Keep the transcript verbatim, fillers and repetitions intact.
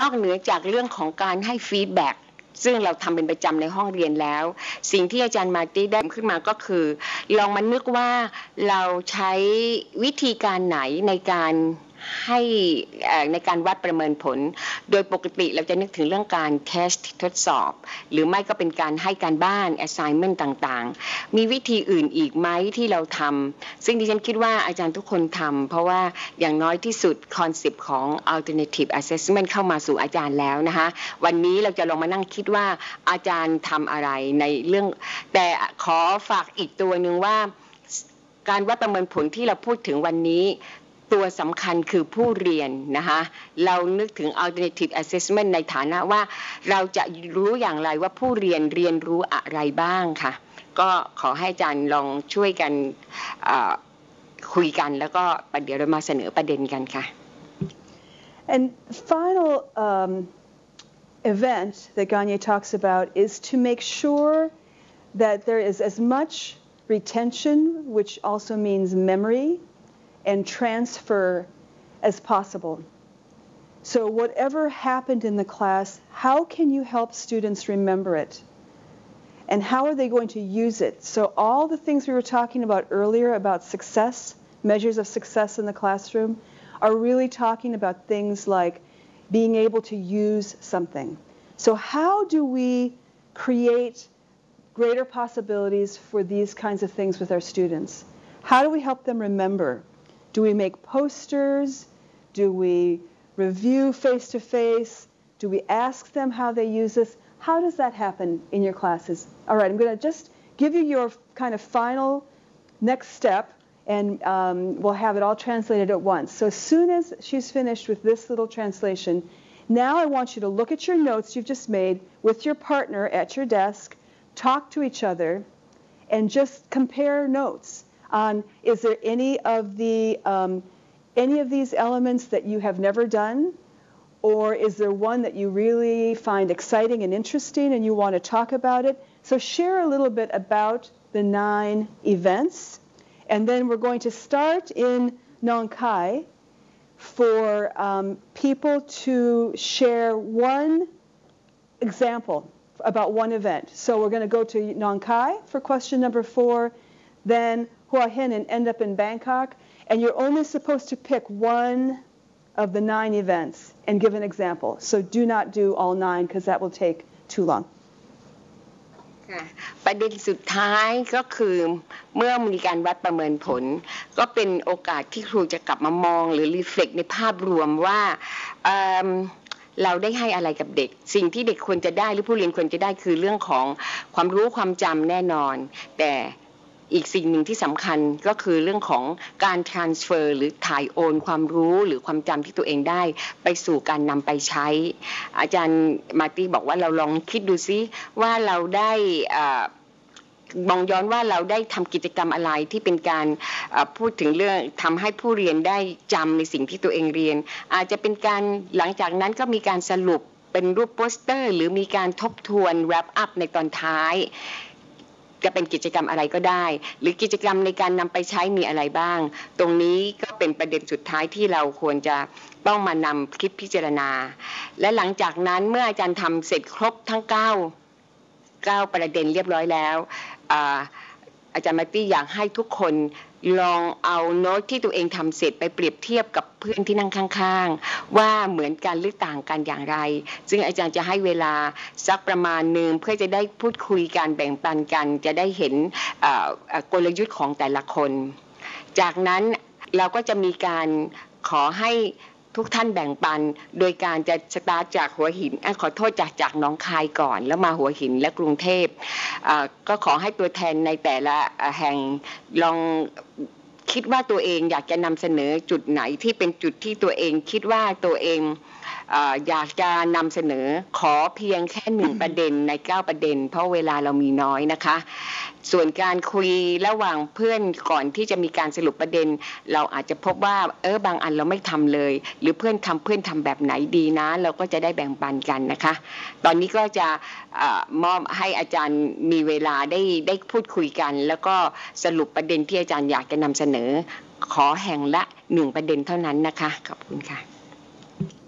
อกเหนือจากเรื่องของการให้ฟีดแบ็กซึ่งเราทำเป็นประจำในห้องเรียนแล้วสิ่งที่อาจารย์มาร์ตี้ได้ขึ้นมาก็คือลองมานึกว่าเราใช้วิธีการไหนในการให้ในการวัดประเมินผลโดยปกติเราจะนึกถึงเรื่องการเทสทดสอบหรือไม่ก็เป็นการให้การบ้าน assignment ต่างๆมีวิธีอื่นอีกไหมที่เราทำซึ่งดิฉันคิดว่าอาจารย์ทุกคนทำเพราะว่าอย่างน้อยที่สุดคอนเซปต์ของ alternative assessment เข้ามาสู่อาจารย์แล้วนะคะวันนี้เราจะลองมานั่งคิดว่าอาจารย์ทำอะไรในเรื่องแต่ขอฝากอีกตัวหนึ่งว่าการวัดประเมินผลที่เราพูดถึงวันนี้ตัวสำคัญคือผู้เรียนนะคะเรานึกถึง alternative assessment ในฐานะว่าเราจะรู้อย่างไรว่าผู้เรียนเรียนรู้อะไรบ้างค่ะก็ขอให้อาจารย์ลองช่วยกันคุยกันแล้วก็เดี๋ยวเรามาเสนอประเด็นกันค่ะ And final um, event that Gagne talks about is to make sure that there is as much retention, which also means memory, and transfer as possible. So whatever happened in the class, how can you help students remember it? And how are they going to use it? So all the things we were talking about earlier about success, measures of success in the classroom, are really talking about things like being able to use something. So how do we create greater possibilities for these kinds of things with our students? How do we help them remember? Do we make posters? Do we review face-to-face? Do we ask them how they use this? How does that happen in your classes? All right, I'm going to just give you your kind of final next step, and um, we'll have it all translated at once. So as soon as she's finished with this little translation, now I want you to look at your notes you've just made with your partner at your desk, talk to each other, and just compare notes on is there any of the um, any of these elements that you have never done, or is there one that you really find exciting and interesting and you want to talk about it? So share a little bit about the nine events, and then we're going to start in Nong Khai for um, people to share one example about one event. So we're going to go to Nong Khai for question number four, then Hua Hin and end up in Bangkok, and you're only supposed to pick one of the nine events and give an example. So do not do all nine because that will take too long. ประเด็นสุดท้ายก็คือเมื่อมีการวัดประเมินผลก็เป็นโอกาสที่ครูจะกลับมามองหรือรีเฟล็กในภาพรวมว่าเราได้ให้อะไรกับเด็กสิ่งที่เด็กควรจะได้หรือผู้เรียนควรจะได้คือเรื่องของความรู้ความจำแน่นอนแต่อีกสิ่งหนึ่งที่สำคัญก็คือเรื่องของการ transfer หรือถ่ายโอนความรู้หรือความจำที่ตัวเองได้ไปสู่การนำไปใช้อาจารย์มาร์ตี้บอกว่าเราลองคิดดูซิว่าเราได้มองย้อนว่าเราได้ทำกิจกรรมอะไรที่เป็นการพูดถึงเรื่องทำให้ผู้เรียนได้จำในสิ่งที่ตัวเองเรียนอาจจะเป็นการหลังจากนั้นก็มีการสรุปเป็นรูปโปสเตอร์หรือมีการทบทวน wrap up ในตอนท้ายจะเป็นกิจกรรมอะไรก็ได้หรือกิจกรรมในการนำไปใช้มีอะไรบ้างตรงนี้ก็เป็นประเด็นสุดท้ายที่เราควรจะต้องมานำคิดพิจารณาและหลังจากนั้นเมื่ออาจารย์ทำเสร็จครบทั้งเก้าเก้าประเด็นเรียบร้อยแล้วอาจารย์มาร์ตี้อยากให้ทุกคนลองเอาโน้ตที่ตัวเองทำเสร็จไปเปรียบเทียบกับเพื่อนที่นั่งข้างๆว่าเหมือนกันหรือต่างกันอย่างไรซึ่งอาจารย์จะให้เวลาสักประมาณหนึ่งเพื่อจะได้พูดคุยกันแบ่งปันกันจะได้เห็นกลยุทธ์ของแต่ละคนจากนั้นเราก็จะมีการขอให้ทุกท่านแบ่งปันโดยการจะสตาร์ทจากหัวหินขอโทษจากจากหนองคายก่อนแล้วมาหัวหินและกรุงเทพก็ขอให้ตัวแทนในแต่ละแห่งลองคิดว่าตัวเองอยากจะนำเสนอจุดไหนที่เป็นจุดที่ตัวเองคิดว่าตัวเองอยากจะนำเสนอขอเพียงแค่หนึ่งประเด็นในเก้าประเด็นเพราะเวลาเรามีน้อยนะคะส่วนการคุยระหว่างเพื่อนก่อนที่จะมีการสรุปประเด็นเราอาจจะพบว่าเออบางอันเราไม่ทำเลยหรือเพื่อนทำเพื่อนทำแบบไหนดีนะเราก็จะได้แบ่งปันกันนะคะตอนนี้ก็จะมอบให้อาจารย์มีเวลาได้ได้พูดคุยกันแล้วก็สรุปประเด็นที่อาจารย์อยากจะนำเสนอขอแห่งละหนึ่งประเด็นเท่านั้นนะคะขอบคุณค่ะ